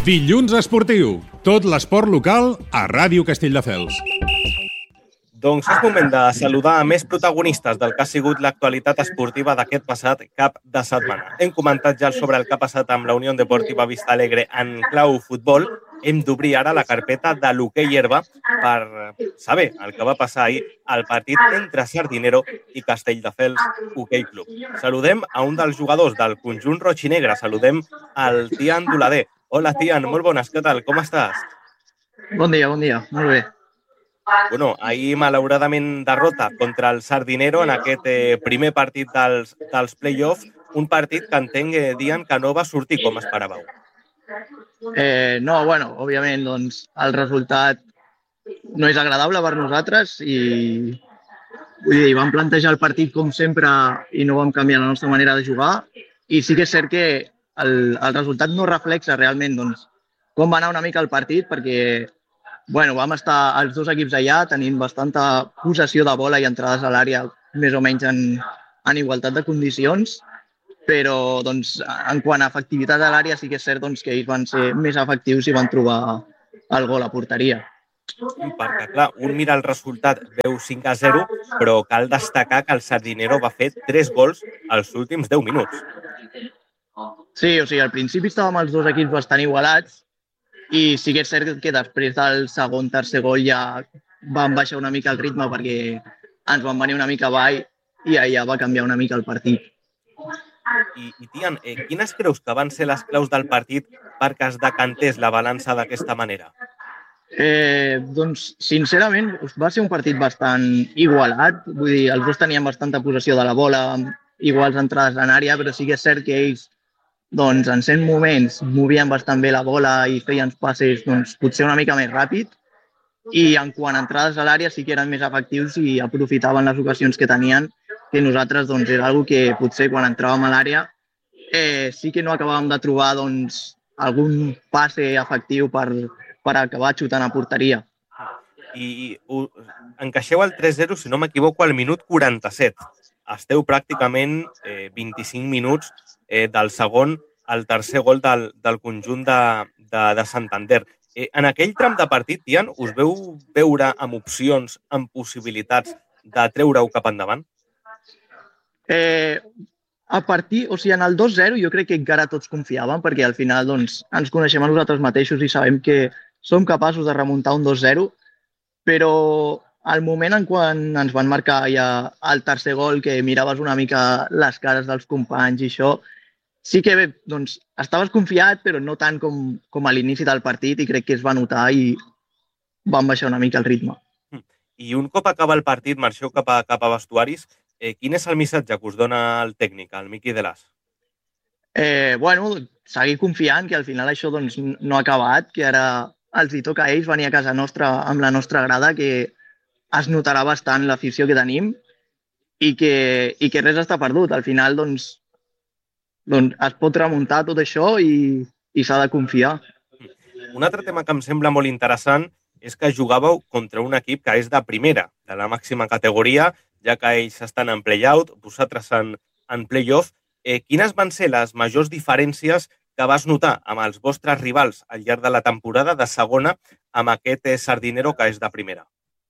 Dilluns esportiu. Tot l'esport local a Ràdio Castelldefels. Doncs és moment de saludar a més protagonistes del que ha sigut l'actualitat esportiva d'aquest passat cap de setmana. Hem comentat ja sobre el que ha passat amb la Unió Deportiva Vista Alegre en clau futbol. Hem d'obrir ara la carpeta de l'hoquei herba per saber el que va passar ahir al partit entre Sardinero i Castelldefels Hoquei Club. Saludem a un dels jugadors del conjunt roig i negre. Saludem al Tian Dulader. Hola, Tian, molt bones, què tal? Com estàs? Bon dia, molt bé. Bueno, ahir malauradament derrota contra el Sardinero en aquest primer partit dels play-offs, un partit que entenc, Dian, que no va sortir com esperàveu. No, bueno, òbviament, doncs, el resultat no és agradable per nosaltres i vull dir, vam plantejar el partit com sempre i no vam canviar la nostra manera de jugar i sí que és cert que el resultat no reflexa realment doncs, com va anar una mica el partit perquè bueno, vam estar els dos equips allà tenint bastanta possessió de bola i entrades a l'àrea més o menys en igualtat de condicions, però doncs, en quant a efectivitat a l'àrea sí que és cert doncs, que ells van ser més efectius i van trobar el gol a porteria. Perquè, clar, un mira el resultat, veu 5-0, però cal destacar que el Sardinero va fer 3 gols als últims 10 minuts. Sí, o sigui, al principi estàvem els dos equips bastant igualats i sí que és cert que després del segon, tercer gol ja vam baixar una mica el ritme perquè ens van venir una mica avall i allà va canviar una mica el partit. I Tian, quines creus que van ser les claus del partit perquè es decantés la balança d'aquesta manera? Doncs, sincerament, va ser un partit bastant igualat. Vull dir, els dos tenien bastanta possessió de la bola, amb iguals entrades en àrea, però sí que és cert que ells doncs, en 100 moments movien bastant bé la bola i feien passes doncs, potser una mica més ràpid i en quant a entrades a l'àrea sí que eren més efectius i aprofitaven les ocasions que tenien, que nosaltres doncs, era una cosa que potser quan entràvem a l'àrea sí que no acabàvem de trobar doncs, algun passe efectiu per acabar xutant a porteria. I encaixeu el 3-0, si no m'equivoco, al minut 47. Esteu pràcticament 25 minuts del segon al tercer gol del conjunt de Santander. En aquell tram de partit, Tian, us veu veure amb opcions, amb possibilitats de treure-ho cap endavant? A partir, o sigui, en el 2-0 jo crec que encara tots confiàvem perquè al final doncs, ens coneixem a nosaltres mateixos i sabem que som capaços de remuntar un 2-0, però al moment en quan ens van marcar ja el tercer gol, que miraves una mica les cares dels companys i això, sí que doncs, estaves confiat, però no tant com a l'inici del partit i crec que es va notar i van baixar una mica el ritme. I un cop acaba el partit, marxeu cap a vestuaris, quin és el missatge que us dona el tècnic, el Miqui de l'As? Bueno, seguir confiant que al final això doncs, no ha acabat, que ara els hi toca a ells venir a casa nostra amb la nostra grada, que es notarà bastant l'afició que tenim i que res està perdut. Al final doncs es pot remuntar tot això i s'ha de confiar. Un altre tema que em sembla molt interessant és que jugàveu contra un equip que és de primera, de la màxima categoria, ja que ells estan en play-out, vosaltres en play-off. Quines van ser les majors diferències que vas notar amb els vostres rivals al llarg de la temporada de segona amb aquest Sardinero que és de primera?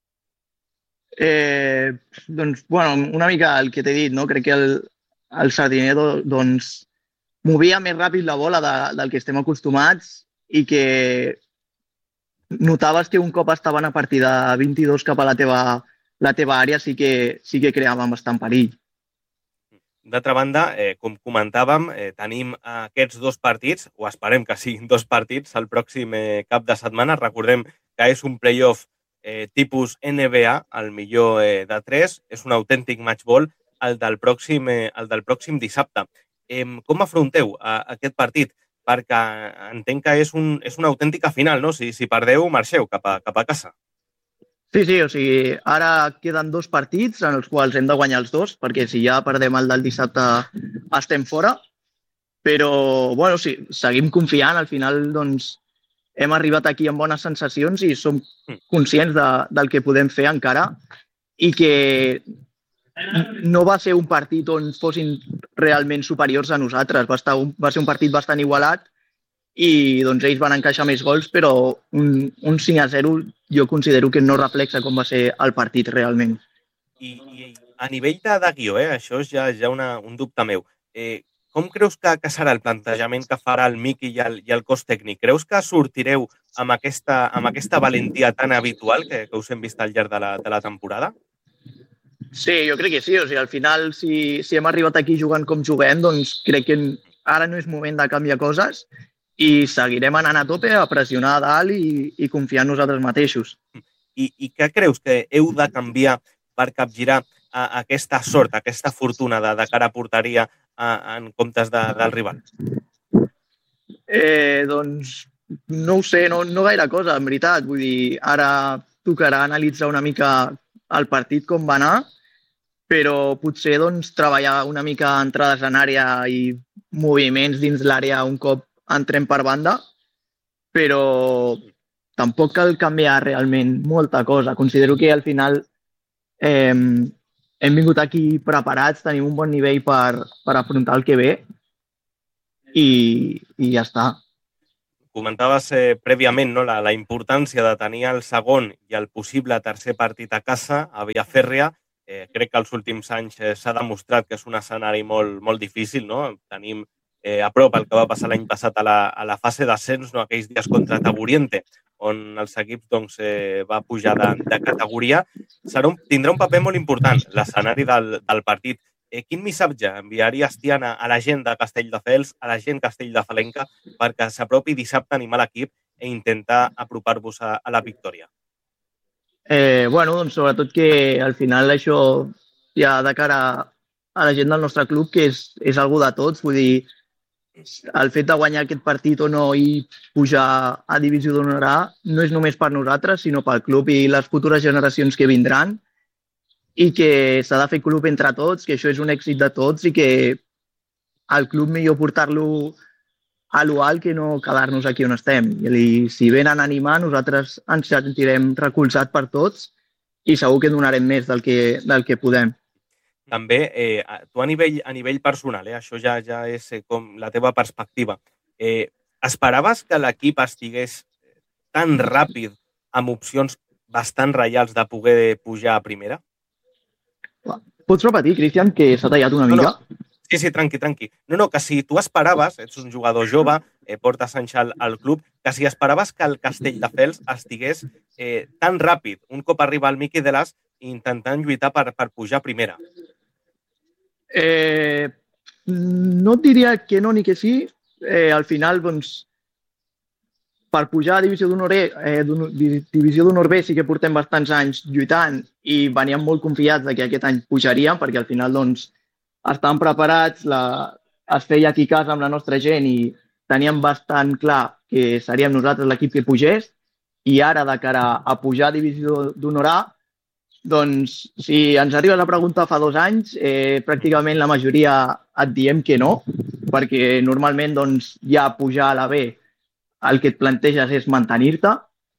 Doncs, bueno, una mica el que t'he dit, no? Crec que el Sardinero doncs, movia més ràpid la bola del que estem acostumats i que notaves que un cop estaven a partir de 22 cap a la teva àrea sí que creaven bastant perill. D'altra banda, com comentàvem, tenim aquests 2 partits, o esperem que siguin 2 partits, el pròxim cap de setmana. Recordem que és un play-off tipus NBA, el millor de 3, és un autèntic match ball, el del pròxim dissabte. Com afronteu aquest partit? Perquè entenc que és una autèntica final, no? Si perdeu, marxeu cap a casa. Sí, o sigui, ara queden 2 partits en els quals hem de guanyar els 2, perquè si ja perdem el del dissabte estem fora, però bueno, sí, seguim confiant, al final doncs, hem arribat aquí amb bones sensacions i som conscients del que podem fer encara i que no va ser un partit on fossin realment superiors a nosaltres, va ser un partit bastant igualat i doncs ells van encaixar més gols, però un 5-0 jo considero que no reflexa com va ser el partit realment. I a nivell de guió, això és ja un dubte meu, com creus que serà el plantejament que farà el Miqui i el cos tècnic? Creus que sortireu amb aquesta valentia tan habitual que us hem vist al llarg de la temporada? Sí, jo crec que sí. O sigui, al final, si hem arribat aquí jugant com juguem, doncs crec que ara no és moment de canviar coses i seguirem anant a tope a pressionar a dalt i confiar en nosaltres mateixos. I què creus que heu de canviar per capgirar aquesta sort, aquesta fortuna de cara a porteria en comptes del rival? Doncs no ho sé, no gaire cosa, en veritat. Vull dir, ara tocarà analitzar una mica el partit com va anar, però potser doncs, treballar una mica entrades en àrea i moviments dins l'àrea un cop entrem per banda, però tampoc cal canviar realment molta cosa. Considero que al final hem vingut aquí preparats, tenim un bon nivell per afrontar el que ve i ja està. Comentaves prèviament, no, la importància de tenir el segon i el possible tercer partit a casa, a Villafèrria. Crec que els últims anys s'ha demostrat que és un escenari molt difícil, no? Tenim a prop el que va passar l'any passat a la fase d'ascens, no? Aquells dies contra Taburiente, on els equips doncs, va pujar de categoria. Tindrà un paper molt important l'escenari del partit. Quin missatge enviaries, Tiana, a la gent de Castelldefels, a la gent castelldefelenca, perquè s'apropi dissabte a animar l'equip i intentar apropar-vos a la victòria? Doncs sobretot que al final això ja de cara a la gent del nostre club, que és algú de tots. Vull dir, el fet de guanyar aquest partit o no i pujar a Divisió d'Honor A no és només per nosaltres, sinó pel club i les futures generacions que vindran, i que s'ha de fer club entre tots, que això és un èxit de tots i que el club millor portar-lo a l'alt que no quedar-nos aquí on estem. I si venen a animar, nosaltres ens sentirem recolzats per tots i segur que donarem més del que podem. També, tu a nivell personal, això ja és com la teva perspectiva, esperaves que l'equip estigués tan ràpid amb opcions bastant reials de poder pujar a primera? Pots repetir, Cristian, que s'ha tallat una mica? No. Sí, tranqui. No, que si tu esperaves, ets un jugador jove, portes anys al club, que si esperaves que el Castelldefels estigués tan ràpid, un cop arriba el Miqui de l'As, intentant lluitar per pujar a primera. No et diria que no ni que sí. Al final, doncs, per pujar a Divisió d'Honor B sí que portem bastants anys lluitant i veníem molt confiats que aquest any pujaríem, perquè al final doncs, estàvem preparats, es feia aquí casa amb la nostra gent i teníem bastant clar que seríem nosaltres l'equip que pugés, i ara de cara a pujar a Divisió d'Honor A, doncs si ens arribes a preguntar fa 2 anys, pràcticament la majoria et diem que no, perquè normalment doncs, ja pujar a la B el que et planteges és mantenir-te,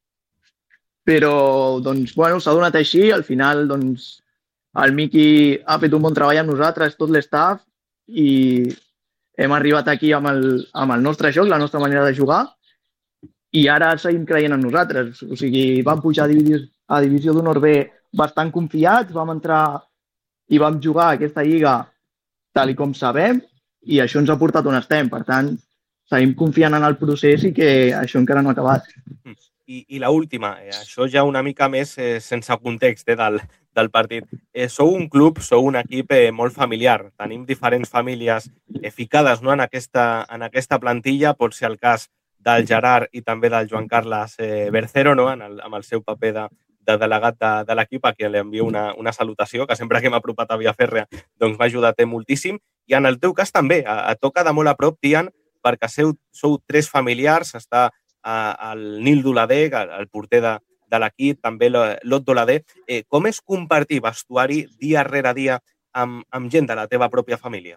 però doncs, s'ha donat així. Al final doncs, el Miqui ha fet un bon treball amb nosaltres, tot l'estaf, i hem arribat aquí amb el nostre joc, la nostra manera de jugar, i ara seguim creient en nosaltres. O sigui, vam pujar a Divisió d'Honor B bastant confiats, vam entrar i vam jugar aquesta lliga tal com sabem, i això ens ha portat on estem. Per tant, seguim confiant en el procés i que això encara no ha acabat. I l'última, això ja una mica més sense context del partit. Sou un club, sou un equip molt familiar. Tenim diferents famílies ficades, no, en aquesta plantilla. Pot ser el cas del Gerard i també del Joan Carles Bercero, no, amb el seu paper de delegat de l'equip, a qui li envio una salutació, que sempre que m'ha apropat a Villafèrria doncs m'ha ajudat moltíssim. I en el teu cas també, et toca de molt a prop, Tian, perquè sou 3 familiars, està el Nil Doladé, el porter de l'equip, també l'Ot Doladé. Com és compartir vestuari dia rere dia amb gent de la teva pròpia família?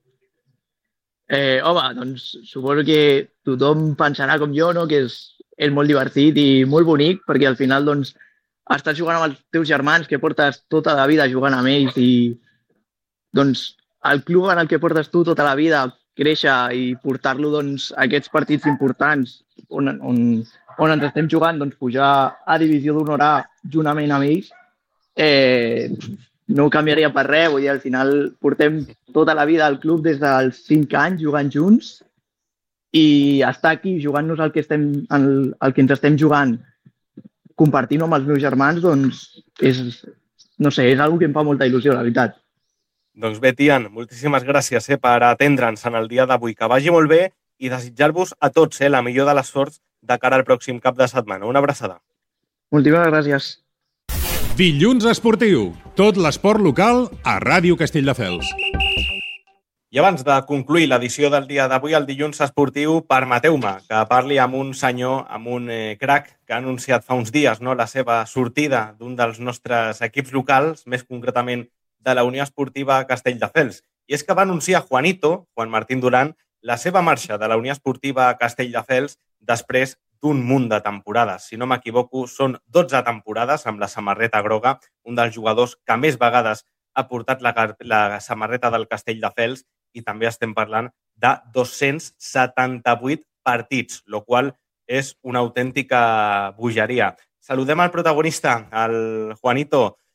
Doncs suposo que tothom pensarà com jo, no? Que és molt divertit i molt bonic, perquè al final doncs, estàs jugant amb els teus germans que portes tota la vida jugant amb ells, i doncs el club en el que portes tu tota la vida, créixer i portar-lo doncs, a aquests partits importants on ens estem jugant, doncs, pujar a Divisió d'Honor A juntament amb ells, no ho canviaria per res. Vull dir, al final portem tota la vida al club des dels 5 anys jugant junts i estar aquí jugant-nos el que ens estem jugant, compartint amb els meus germans, doncs és una cosa que em fa molta il·lusió, la veritat. Doncs bé, Tian, moltíssimes gràcies per atendre'ns en el dia d'avui. Que vagi molt bé i desitjar-vos a tots la millor de les sorts de cara al pròxim cap de setmana. Una abraçada. Moltíssimes gràcies. Dilluns Esportiu. Tot l'esport local a Ràdio Castelldefels. I abans de concluir l'edició del dia d'avui, el Dilluns Esportiu, permeteu-me que parli amb un senyor, amb un crac que ha anunciat fa uns dies la seva sortida d'un dels nostres equips locals, més concretament de la Unió Esportiva Castelldefels. I és que va anunciar Juan Martín Duran, la seva marxa de la Unió Esportiva Castelldefels després d'un munt de temporades. Si no m'equivoco, són 12 temporades amb la samarreta groga, un dels jugadors que més vegades ha portat la samarreta del Castelldefels, i també estem parlant de 278 partits, el qual és una autèntica bogeria. Saludem al protagonista, el Juanito.